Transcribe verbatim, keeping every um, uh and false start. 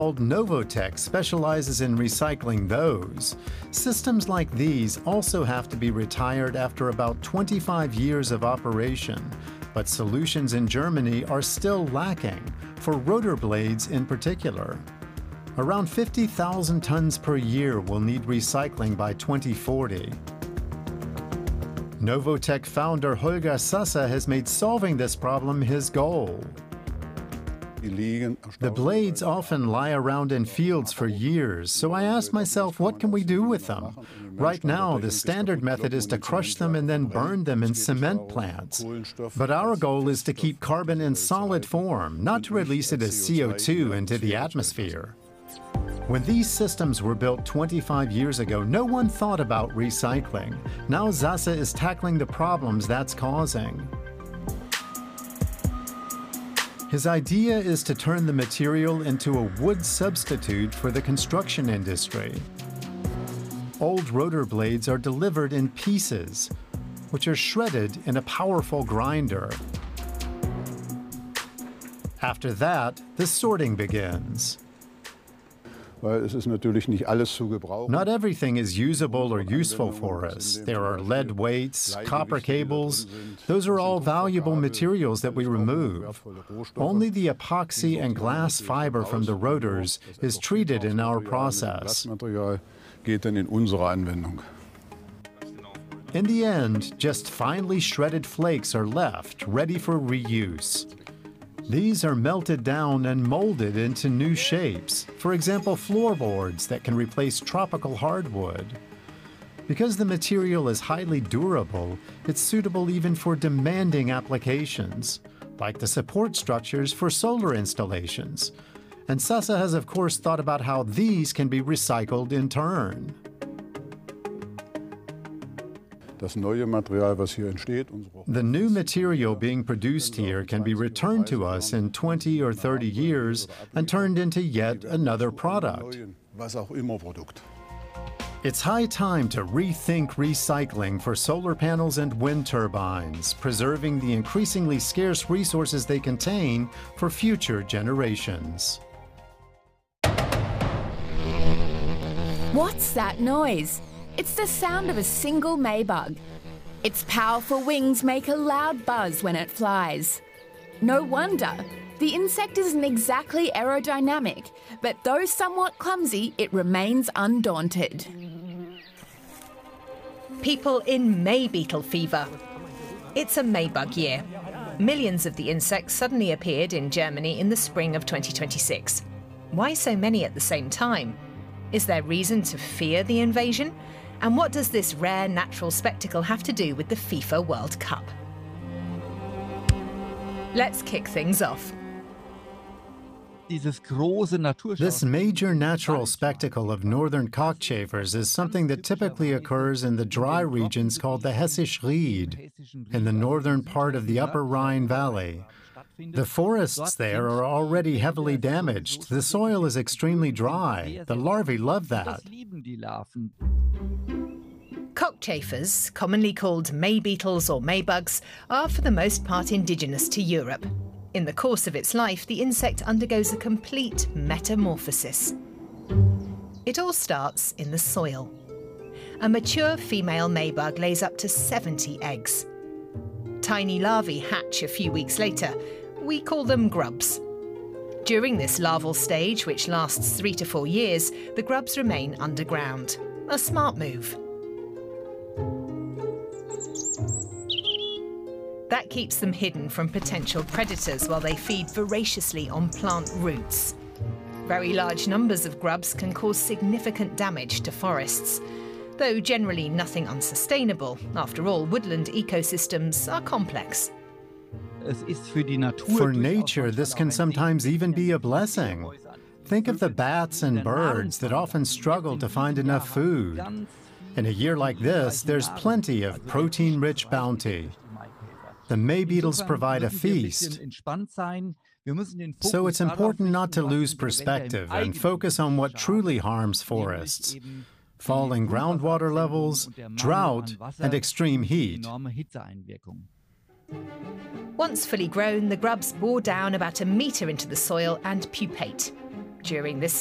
Novotec specializes in recycling those. Systems like these also have to be retired after about twenty-five years of operation, but solutions in Germany are still lacking, for rotor blades in particular. Around fifty thousand tons per year will need recycling by twenty forty. Novotec founder Holger Sasse has made solving this problem his goal. The blades often lie around in fields for years, so I asked myself, what can we do with them? Right now, the standard method is to crush them and then burn them in cement plants. But our goal is to keep carbon in solid form, not to release it as C O two into the atmosphere. When these systems were built twenty-five years ago, no one thought about recycling. Now Sasse is tackling the problems that's causing. His idea is to turn the material into a wood substitute for the construction industry. Old rotor blades are delivered in pieces, which are shredded in a powerful grinder. After that, the sorting begins. Not everything is usable or useful for us. There are lead weights, copper cables. Those are all valuable materials that we remove. Only the epoxy and glass fiber from the rotors is treated in our process. In the end, just finely shredded flakes are left, ready for reuse. These are melted down and molded into new shapes, for example, floorboards that can replace tropical hardwood. Because the material is highly durable, it's suitable even for demanding applications, like the support structures for solar installations. And Sasse has, of course, thought about how these can be recycled in turn. The new material being produced here can be returned to us in twenty or thirty years and turned into yet another product. It's high time to rethink recycling for solar panels and wind turbines, preserving the increasingly scarce resources they contain for future generations. What's that noise? It's the sound of a single Maybug. Its powerful wings make a loud buzz when it flies. No wonder. The insect isn't exactly aerodynamic, but though somewhat clumsy, it remains undaunted. People in May beetle fever. It's a Maybug year. Millions of the insects suddenly appeared in Germany in the spring of twenty twenty-six. Why so many at the same time? Is there reason to fear the invasion? And what does this rare natural spectacle have to do with the FIFA World Cup? Let's kick things off. This major natural spectacle of northern cockchafers is something that typically occurs in the dry regions called the Hessisch Ried, in the northern part of the Upper Rhine Valley. The forests there are already heavily damaged. The soil is extremely dry. The larvae love that. Cockchafers, commonly called May beetles or Maybugs, are for the most part indigenous to Europe. In the course of its life, the insect undergoes a complete metamorphosis. It all starts in the soil. A mature female Maybug lays up to seventy eggs. Tiny larvae hatch a few weeks later. We call them grubs. During this larval stage, which lasts three to four years, the grubs remain underground. A smart move. That keeps them hidden from potential predators while they feed voraciously on plant roots. Very large numbers of grubs can cause significant damage to forests, though generally nothing unsustainable. After all, woodland ecosystems are complex. For nature, this can sometimes even be a blessing. Think of the bats and birds that often struggle to find enough food. In a year like this, there's plenty of protein-rich bounty. The May beetles provide a feast. So it's important not to lose perspective and focus on what truly harms forests: falling groundwater levels, drought, and extreme heat. Once fully grown, the grubs bore down about a metre into the soil and pupate. During this